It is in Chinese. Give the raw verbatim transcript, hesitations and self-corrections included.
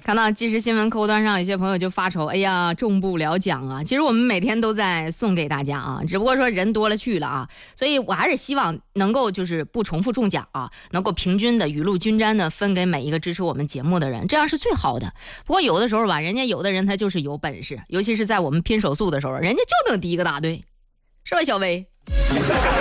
看到即时新闻客户端上有些朋友就发愁，哎呀，中不了奖啊！其实我们每天都在送给大家啊，只不过说人多了去了啊，所以我还是希望能够就是不重复中奖啊，能够平均的雨露均沾的分给每一个支持我们节目的人，这样是最好的。不过有的时候吧，人家有的人他就是有本事，尤其是在我们拼手速的时候，人家就能第一个答对，是吧，小薇？